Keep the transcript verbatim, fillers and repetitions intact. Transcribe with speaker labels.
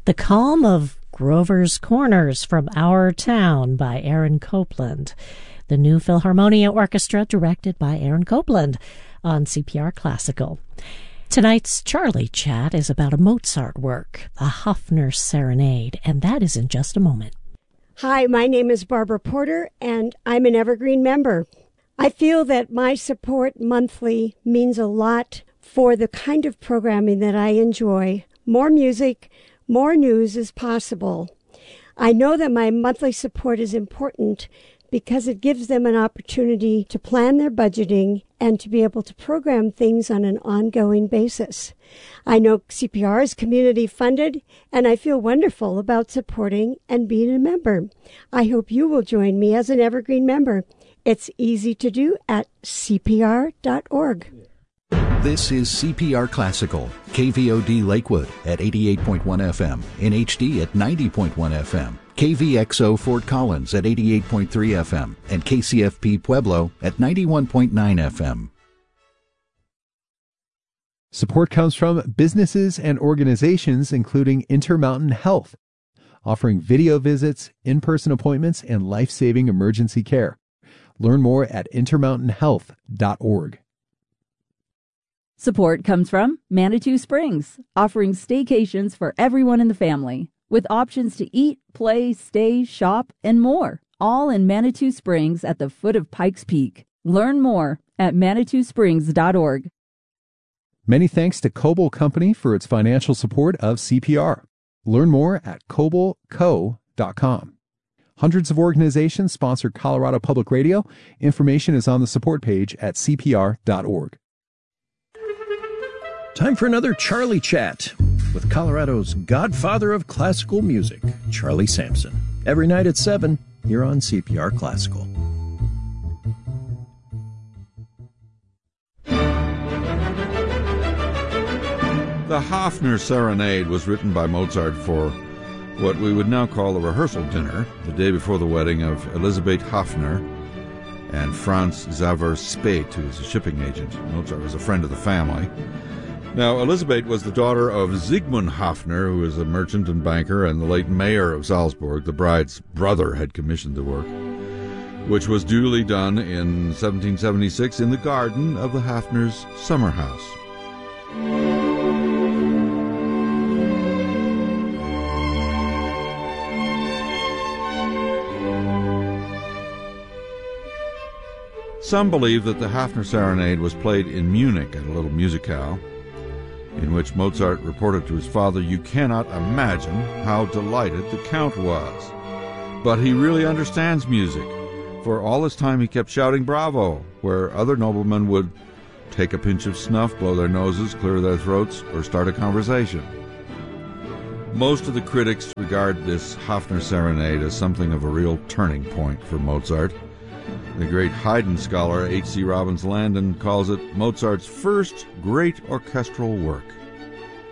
Speaker 1: The Calm of Grover's Corners from Our Town by Aaron Copland. The New Philharmonia Orchestra, directed by Aaron Copland, on C P R Classical. Tonight's Charlie Chat is about a Mozart work, the Hafner Serenade, and that is in just a moment.
Speaker 2: Hi, my name is Barbara Porter, and I'm an Evergreen member. I feel that my support monthly means a lot for the kind of programming that I enjoy. More music, more news is possible. I know that my monthly support is important because it gives them an opportunity to plan their budgeting and to be able to program things on an ongoing basis. I know C P R is community funded, and I feel wonderful about supporting and being a member. I hope you will join me as an Evergreen member. It's easy to do at c p r dot org.
Speaker 3: This is C P R Classical, K V O D Lakewood at eighty-eight point one F M, N H D at ninety point one F M, K V X O Fort Collins at eighty-eight point three F M, and K C F P Pueblo at ninety-one point nine F M.
Speaker 4: Support comes from businesses and organizations including Intermountain Health, offering video visits, in-person appointments, and life-saving emergency care. Learn more at intermountain health dot org.
Speaker 5: Support comes from Manitou Springs, offering staycations for everyone in the family, with options to eat, play, stay, shop, and more, all in Manitou Springs at the foot of Pikes Peak. Learn more at manitou springs dot org.
Speaker 4: Many thanks to Coble Company for its financial support of C P R. Learn more at coble co dot com. Hundreds of organizations sponsor Colorado Public Radio. Information is on the support page at c p r dot org.
Speaker 6: Time for another Charlie Chat with Colorado's godfather of classical music, Charlie Sampson. Every night at seven, here on C P R Classical.
Speaker 7: The Hafner Serenade was written by Mozart for what we would now call a rehearsal dinner, the day before the wedding of Elisabeth Hafner and Franz Xaver Speth, who was a shipping agent. Mozart was a friend of the family. Now, Elisabeth was the daughter of Siegmund Hafner, who was a merchant and banker, and the late mayor of Salzburg. The bride's brother had commissioned the work, which was duly done in seventeen seventy-six in the garden of the Hafner's summer house. Some believe that the Hafner Serenade was played in Munich at a little musicale, in which Mozart reported to his father, "You cannot imagine how delighted the Count was. But he really understands music. For all this time he kept shouting bravo, where other noblemen would take a pinch of snuff, blow their noses, clear their throats, or start a conversation." Most of the critics regard this Hafner Serenade as something of a real turning point for Mozart. The great Haydn scholar H C Robbins Landon calls it Mozart's first great orchestral work.